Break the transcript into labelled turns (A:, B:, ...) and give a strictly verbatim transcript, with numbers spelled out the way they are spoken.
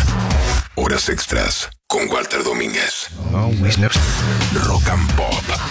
A: Horas extras con Walter Domínguez.
B: Oh, Wisner.
A: Rock and Pop.